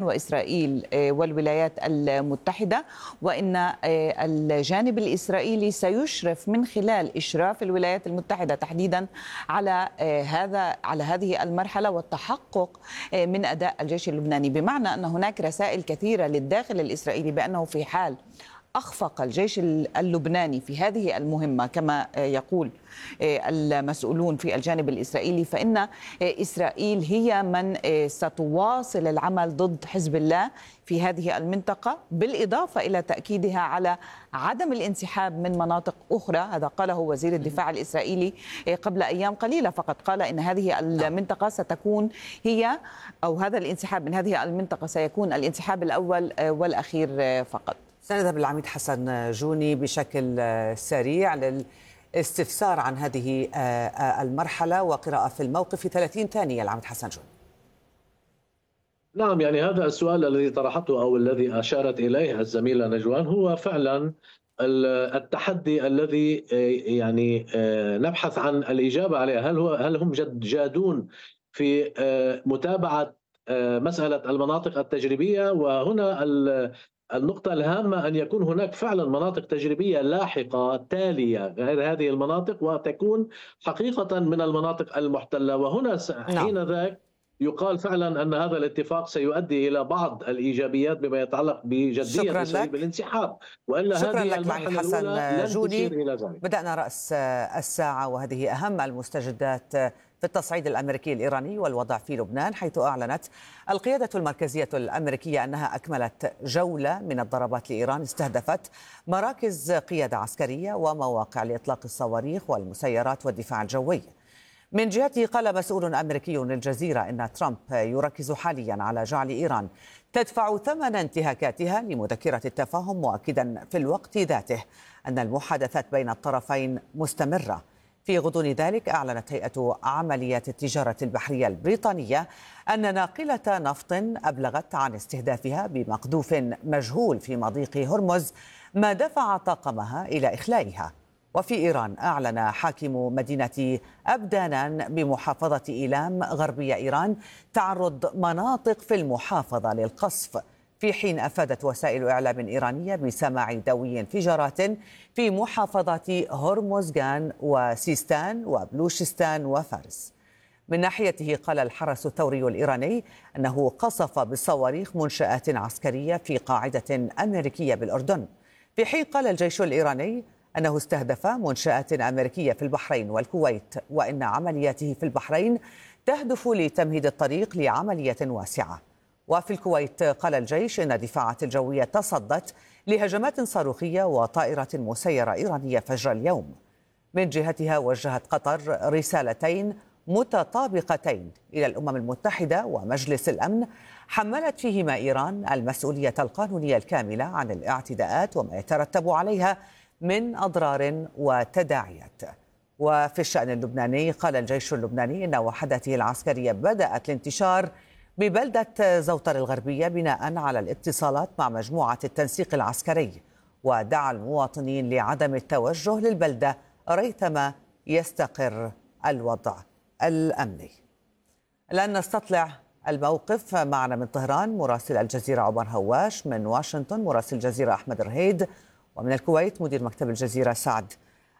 وإسرائيل والولايات المتحدة، وإن الجانب الإسرائيلي سيشرف من خلال إشراف الولايات المتحدة تحديدا على هذه المرحلة والتحقق من أداء الجيش اللبناني، بمعنى أن هناك رسائل كثيرة للداخل الإسرائيلي بأنه في حال أخفق الجيش اللبناني في هذه المهمة كما يقول المسؤولون في الجانب الإسرائيلي، فإن إسرائيل هي من ستواصل العمل ضد حزب الله في هذه المنطقة، بالإضافة إلى تأكيدها على عدم الانسحاب من مناطق أخرى. هذا قاله وزير الدفاع الإسرائيلي قبل أيام قليلة فقط، قال إن هذه المنطقة ستكون هي أو هذا الانسحاب من هذه المنطقة سيكون الانسحاب الأول والأخير فقط. سنذهب للعميد حسن جوني بشكل سريع للاستفسار عن هذه المرحلة وقراءة في الموقف في 30 ثانية. العميد حسن جوني. نعم، يعني هذا السؤال الذي طرحته أو الذي أشارت إليه الزميلة نجوان هو فعلا التحدي الذي يعني نبحث عن الإجابة عليه. هل هم جادون في متابعة مسألة المناطق التجريبية؟ وهنا النقطة الهامة أن يكون هناك فعلا مناطق تجريبية لاحقة تالية غير هذه المناطق وتكون حقيقة من المناطق المحتلة، وهنا حين ذاك يقال فعلا أن هذا الاتفاق سيؤدي إلى بعض الإيجابيات بما يتعلق بجدية إسرائيل بالانسحاب، وإلا هذه المرحلة الأولى لن تشير إلى ذلك. بدأنا رأس الساعة وهذه أهم المستجدات في التصعيد الأمريكي الإيراني والوضع في لبنان، حيث أعلنت القيادة المركزية الأمريكية أنها أكملت جولة من الضربات لإيران استهدفت مراكز قيادة عسكرية ومواقع لإطلاق الصواريخ والمسيرات والدفاع الجوي. من جهته قال مسؤول أمريكي للجزيرة إن ترامب يركز حاليا على جعل إيران تدفع ثمن انتهاكاتها لمذكرة التفاهم، مؤكدا في الوقت ذاته أن المحادثات بين الطرفين مستمرة. في غضون ذلك أعلنت هيئة عمليات التجارة البحرية البريطانية أن ناقلة نفط أبلغت عن استهدافها بمقذوف مجهول في مضيق هرمز، ما دفع طاقمها إلى إخلائها. وفي إيران أعلن حاكم مدينة أبدانان بمحافظة إيلام غربية إيران تعرض مناطق في المحافظة للقصف، في حين أفادت وسائل إعلام إيرانية بسماع دوي انفجارات في محافظات هرمزغان وسيستان وبلوشستان وفارس. من ناحيته قال الحرس الثوري الإيراني أنه قصف بالصواريخ منشآت عسكرية في قاعدة أمريكية بالأردن، في حين قال الجيش الإيراني أنه استهدف منشآت أمريكية في البحرين والكويت، وإن عملياته في البحرين تهدف لتمهيد الطريق لعملية واسعة. وفي الكويت قال الجيش إن الدفاعات الجوية تصدت لهجمات صاروخية وطائرة مسيرة إيرانية فجر اليوم. من جهتها وجهت قطر رسالتين متطابقتين إلى الأمم المتحدة ومجلس الأمن حملت فيهما إيران المسؤولية القانونية الكاملة عن الاعتداءات وما يترتب عليها من أضرار وتداعيات. وفي الشأن اللبناني قال الجيش اللبناني إن وحدته العسكرية بدأت الانتشار ببلدة زوطر الغربية بناء على الاتصالات مع مجموعة التنسيق العسكري، ودعا المواطنين لعدم التوجه للبلدة ريثما يستقر الوضع الأمني. الآن نستطلع الموقف معنا من طهران مراسل الجزيرة عمر هواش، من واشنطن مراسل الجزيرة أحمد رهيد، ومن الكويت مدير مكتب الجزيرة سعد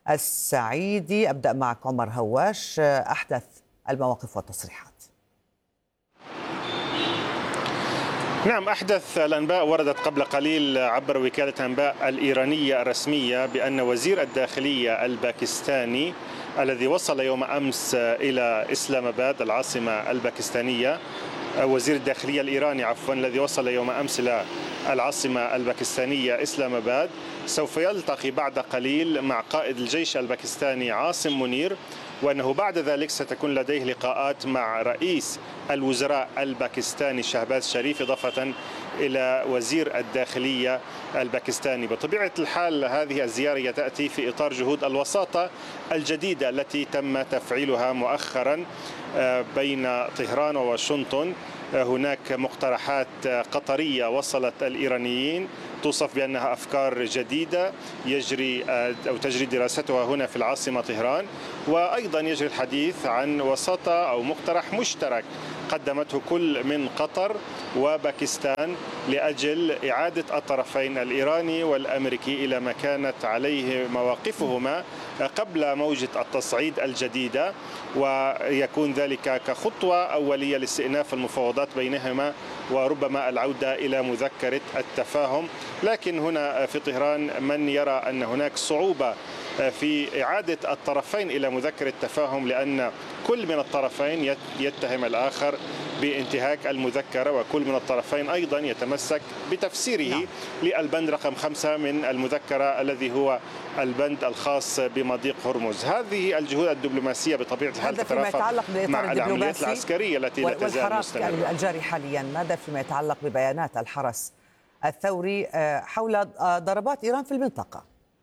السعيدي. أبدأ معك عمر هواش، أحدث المواقف والتصريحات. نعم، أحدث الأنباء وردت قبل قليل عبر وكالة أنباء الإيرانية الرسمية بأن وزير الداخلية الباكستاني الذي وصل يوم أمس إلى إسلام آباد العاصمة الباكستانية، وزير الداخلية الإيراني الذي وصل يوم أمس إلى العاصمة الباكستانية إسلام آباد، سوف يلتقي بعد قليل مع قائد الجيش الباكستاني عاصم منير، وأنه بعد ذلك ستكون لديه لقاءات مع رئيس الوزراء الباكستاني شهباز شريف، إضافة إلى وزير الداخلية الباكستاني. بطبيعة الحال هذه الزيارة تأتي في إطار جهود الوساطة الجديدة التي تم تفعيلها مؤخرا بين طهران وواشنطن. هناك مقترحات قطرية وصلت الإيرانيين توصف بأنها أفكار جديدة تجري دراستها هنا في العاصمة طهران، وأيضا يجري الحديث عن وساطة أو مقترح مشترك قدمته كل من قطر وباكستان لأجل إعادة الطرفين الإيراني والأمريكي إلى ما كانت عليه مواقفهما قبل موجة التصعيد الجديدة، ويكون ذلك كخطوة أولية لاستئناف المفاوضات بينهما وربما العودة إلى مذكرة التفاهم. لكن هنا في طهران من يرى أن هناك صعوبة في إعادة الطرفين إلى مذكرة التفاهم، لأن كل من الطرفين يتهم الآخر بانتهاك المذكرة، وكل من الطرفين أيضا يتمسك بتفسيره للبند رقم 5 من المذكرة الذي هو البند الخاص بمضيق هرمز. هذه الجهود الدبلوماسية بطبيعة الحال تترافق مع العمليات العسكرية التي لا تزال مستمرة. الجاري حاليا، ماذا فيما يتعلق ببيانات الحرس الثوري حول ضربات إيران في المنطقة؟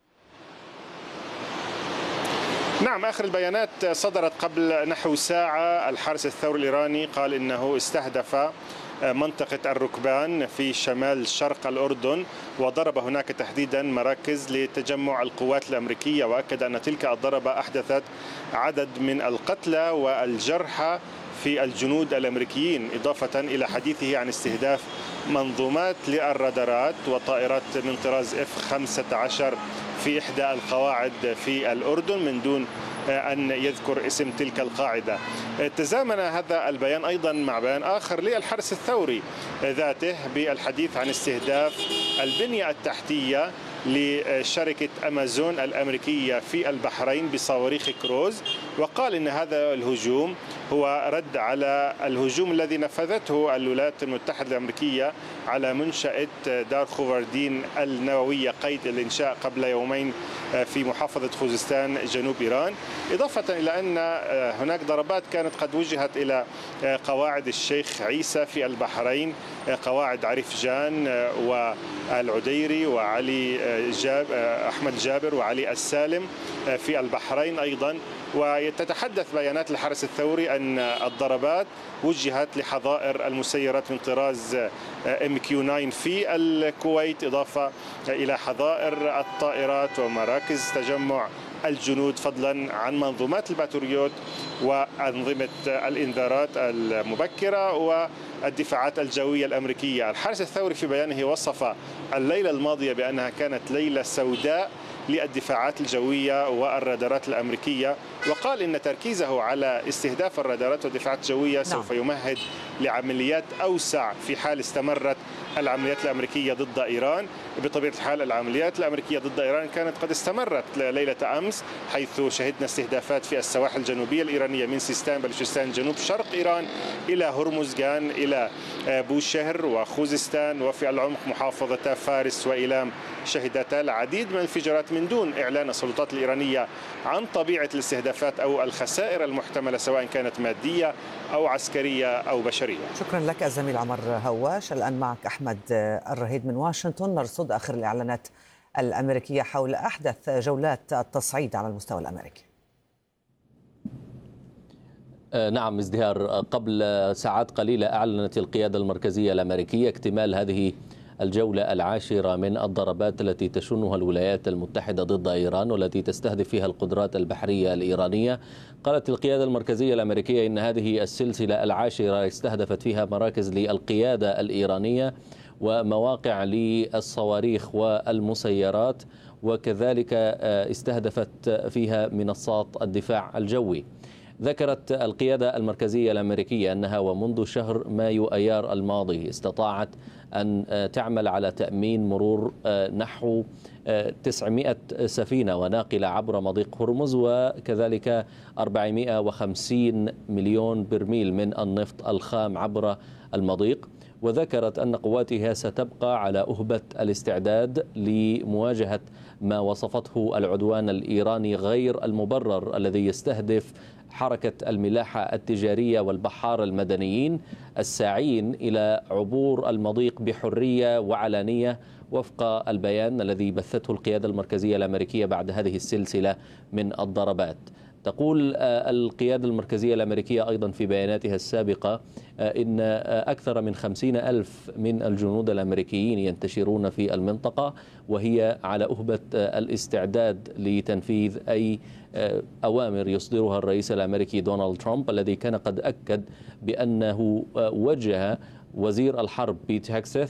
نعم، آخر البيانات صدرت قبل نحو ساعة. الحرس الثوري الإيراني قال إنه استهدف منطقة الركبان في شمال شرق الأردن، وضرب هناك تحديدا مراكز لتجمع القوات الأمريكية، وأكد أن تلك الضربة أحدثت عدد من القتلى والجرحى في الجنود الأمريكيين، إضافة إلى حديثه عن استهداف منظومات للرادارات وطائرات من طراز F-15 في إحدى القواعد في الأردن من دون أن يذكر اسم تلك القاعدة. تزامن هذا البيان أيضا مع بيان آخر للحرس الثوري ذاته بالحديث عن استهداف البنية التحتية لشركة أمازون الأمريكية في البحرين بصواريخ كروز، وقال إن هذا الهجوم هو رد على الهجوم الذي نفذته الولايات المتحدة الأمريكية على منشأة دار خوفردين النووية قيد الإنشاء قبل يومين في محافظة خوزستان جنوب إيران، إضافة إلى أن هناك ضربات كانت قد وجهت إلى قواعد الشيخ عيسى في البحرين، قواعد عريف جان والعديري وعلي أحمد جابر وعلي السالم في البحرين أيضا. وتتحدث بيانات الحرس الثوري أن الضربات وجهت لحظائر المسيرات من طراز MQ-9 في الكويت، إضافة إلى حظائر الطائرات ومراكز تجمع الجنود، فضلا عن منظومات الباتريوت وأنظمة الإنذارات المبكرة والدفاعات الجوية الأمريكية. الحرس الثوري في بيانه وصف الليلة الماضية بأنها كانت ليلة سوداء للدفاعات الجوية والرادارات الأمريكية، وقال إن تركيزه على استهداف الرادارات والدفاعات الجوية سوف يمهد لعمليات أوسع في حال استمرت العمليات الأمريكية ضد إيران. بطبيعة الحال العمليات الأمريكية ضد إيران كانت قد استمرت ليلة أمس، حيث شهدنا استهدافات في السواحل الجنوبية الإيرانية من سيستان بلوشستان جنوب شرق إيران إلى هرمزغان إلى بوشهر وخوزستان، وفي العمق محافظة فارس وإيلام شهدتا العديد من الانفجارات من دون إعلان السلطات الإيرانية عن طبيعة الاستهدافات أو الخسائر المحتملة سواء كانت مادية أو عسكرية أو بشرية. شكرا لك الزميل عمر هواش. الآن معك أحمد الرهيد من واشنطن، نرصد آخر الإعلانات الأمريكية حول أحدث جولات التصعيد على المستوى الأمريكي. نعم ازدهار، قبل ساعات قليلة أعلنت القيادة المركزية الأمريكية اكتمال هذه الجولة العاشرة من الضربات التي تشنها الولايات المتحدة ضد إيران والتي تستهدف فيها القدرات البحرية الإيرانية. قالت القيادة المركزية الأمريكية إن هذه السلسلة العاشرة استهدفت فيها مراكز للقيادة الإيرانية ومواقع للصواريخ والمسيرات، وكذلك استهدفت فيها منصات الدفاع الجوي. ذكرت القيادة المركزية الأمريكية أنها ومنذ شهر مايو أيار الماضي استطاعت أن تعمل على تأمين مرور نحو 900 سفينة وناقلة عبر مضيق هرمز، وكذلك 450 مليون برميل من النفط الخام عبر المضيق. وذكرت أن قواتها ستبقى على أهبة الاستعداد لمواجهة ما وصفته العدوان الإيراني غير المبرر الذي يستهدف حركة الملاحة التجارية والبحار المدنيين الساعين إلى عبور المضيق بحرية وعلانية وفق البيان الذي بثته القيادة المركزية الأمريكية بعد هذه السلسلة من الضربات. تقول القيادة المركزية الأمريكية أيضا في بياناتها السابقة إن أكثر من 50,000 من الجنود الأمريكيين ينتشرون في المنطقة، وهي على أهبة الاستعداد لتنفيذ أي أوامر يصدرها الرئيس الأمريكي دونالد ترامب، الذي كان قد أكد بأنه وجه وزير الحرب بيت هيكسيث